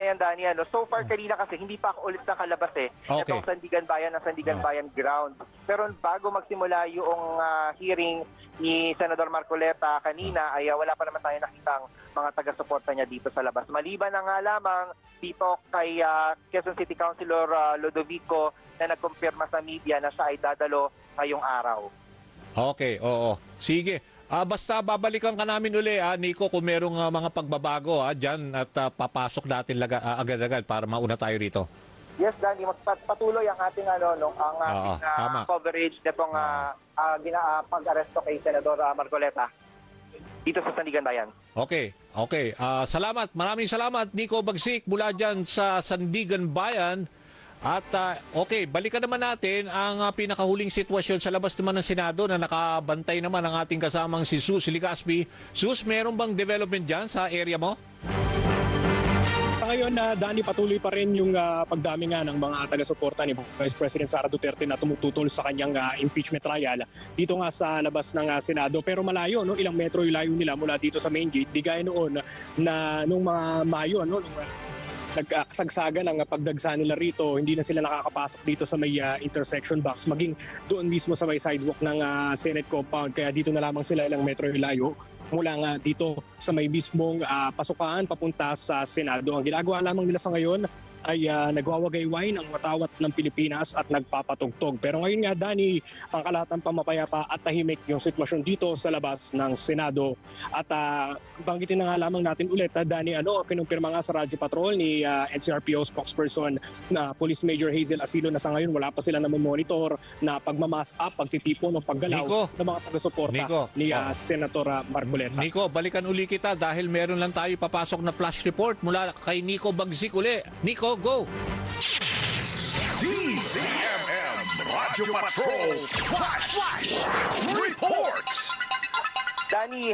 yan, Danny. So far, kanina kasi hindi pa ako ulit nakalabas itong Sandigan Bayan ng Sandigan Bayan Ground. Pero bago magsimula yung hearing ni Senador Marcoleta kanina, ay wala pa naman tayo nakitang mga taga-suporta niya dito sa labas. Maliban na nga lamang dito kay Quezon City Councilor Ludovico na nagkumpirma sa media na siya ay dadalo ngayong araw. Okay, oo. Sige. Basta babalikan ka namin uli, Nico, kung merong mga pagbabago dyan at papasok natin agad-agad para mauna tayo rito. Yes, Danny, patuloy ang ating coverage nitong pag-aresto kay Senador Marcoleta dito sa Sandigan Bayan. Okay. Salamat. Maraming salamat, Nico Bagsik, mula dyan sa Sandigan Bayan. At balikan naman natin ang pinakahuling sitwasyon sa labas naman ng Senado na nakabantay naman ang ating kasamang si Sus Ligaspi. Sus, meron bang development dyan sa area mo? Sa ngayon, Danny, patuloy pa rin yung pagdami nga ng mga taga-suporta ni Vice President Sara Duterte na tumututol sa kanyang impeachment trial dito nga sa labas ng Senado. Pero malayo, ilang metro yung layo nila mula dito sa main gate. Di gaya noon na nung mga Mayo, nung nagkasagsagan ang pagdagsa nila rito, hindi na sila nakakapasok dito sa may intersection box, maging doon mismo sa may sidewalk ng Senate compound. Kaya dito na lamang sila ilang metro yung layo mula nga dito sa may mismong pasukan papunta sa Senado. Ang ginagawa lamang nila sa ngayon ay nagwawagayway ng matawat ng Pilipinas at nagpapatugtog. Pero ngayon nga, Danny, ang kalatang pamapayapa at tahimik yung sitwasyon dito sa labas ng Senado. At banggitin na nga lamang natin ulit, Danny, kinumpirma nga sa Radyo Patrol ni NCRPO spokesperson na Police Major Hazel Asilo na sa ngayon wala pa sila na monitor na pagmamass up, pagtitipon o paggalaw ng mga taga-suporta ni Senator Marcoleta. Nico, balikan uli kita dahil meron lang tayo papasok na flash report mula kay Nico Bagsik uli. Nico, go! DZMM Radyo Patrol Flash Report! Danny,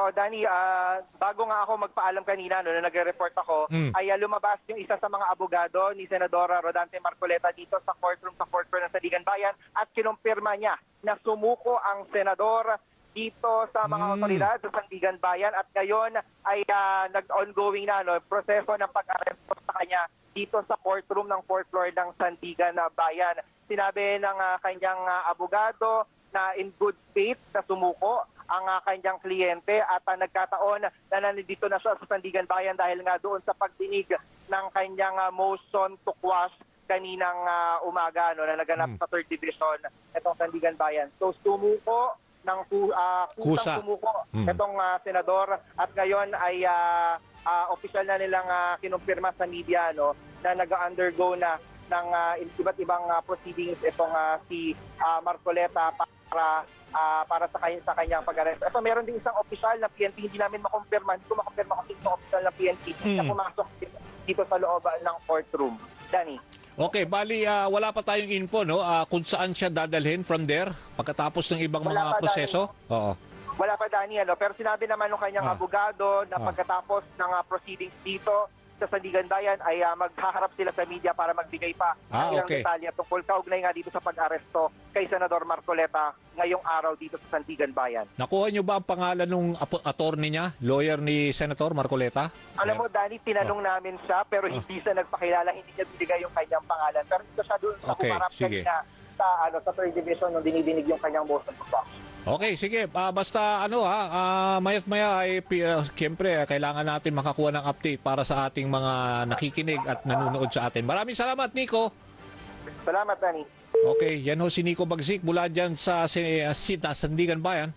bago nga ako magpaalam kanina na nagre-report ako, ay lumabas yung isa sa mga abogado ni Senadora Rodante Marcoleta dito sa courtroom ng Sandigan Bayan at kinumpirma niya na sumuko ang senador dito sa mga otoridad sa Sandigan Bayan at ngayon ay nag-ongoing na proseso ng pag-aresto sa kanya dito sa courtroom ng 4th floor ng Sandigan Bayan. Sinabi ng kanyang abogado na in good faith na sumuko ang kanyang kliyente at nagkataon na nandito na siya sa Sandigan Bayan dahil nga doon sa pagdinig ng kanyang motion to quash kaninang umaga na naganap sa 3rd Division itong Sandigan Bayan. So sumuko ng kusang sumuko itong senador at ngayon ay opisyal na nilang kinumpirma sa media na nag-undergo na ng iba't ibang proceedings itong si Marcoleta para sa kanyang pag-arrest. Ito, meron din isang opisyal na PNP, hindi namin makumpirma, hindi ko makumpirma kung isang opisyal na PNP na pumasok dito sa loob ng courtroom. Danny. Okay, bali wala pa tayong info kung saan siya dadalhin from there pagkatapos ng ibang mga proseso? Oo. Wala pa, Danny, pero sinabi naman ng kanyang abogado na pagkatapos ng proceedings dito sa Sandigan Bayan ay maghaharap sila sa media para magbigay pa ng ilang detalye tungkol kaugnay nga dito sa pag-aresto kay Senador Marcoleta ngayong araw dito sa Sandigan Bayan. Nakuha niyo ba ang pangalan ng attorney niya, lawyer ni Senator Marcoleta? Alam mo, Danny, tinanong namin siya pero hindi siya nagpakilala, hindi niya binigay yung kanyang pangalan. Pero ito siya doon sa kumarap kanina sa 3rd Division nung dinidinig yung kanyang motion to quash. Okay, sige. Basta maya't maya ay siyempre kailangan natin makakuha ng update para sa ating mga nakikinig at nanonood sa atin. Maraming salamat, Nico. Salamat, Danny. Okay, yan ho si Nico Bagsik mula dyan sa Sandigan Bayan.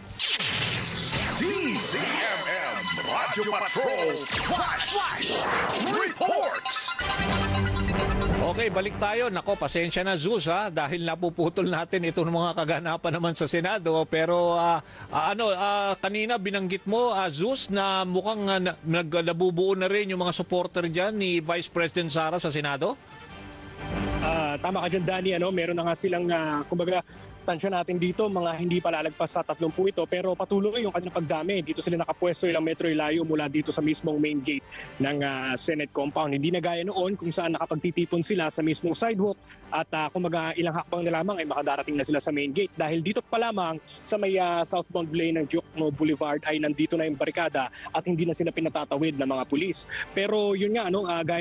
DZMM Radyo Patrol Flash Report! Okay, balik tayo. Nako, pasensya na, Zeus, dahil napuputol natin itong mga kaganapan naman sa Senado. Pero kanina binanggit mo, Zeus, na mukhang naglabubuo na rin yung mga supporter dyan ni Vice President Sara sa Senado? Tama ka dyan, Danny. Meron na nga silang, kumbaga, tansya natin dito, mga hindi pa lalagpas sa 30 ito, pero patuloy yung kanilang pagdami. Dito sila nakapwesto ilang metro ilayo mula dito sa mismong main gate ng Senate compound. Hindi na gaya noon kung saan nakapagtitipon sila sa mismong sidewalk at kumbaga ilang hakbang na lamang ay makadarating na sila sa main gate. Dahil dito pa lamang sa may southbound lane ng Diokno Boulevard ay nandito na yung barikada at hindi na sila pinatatawid ng mga pulis. Pero yun nga, gaya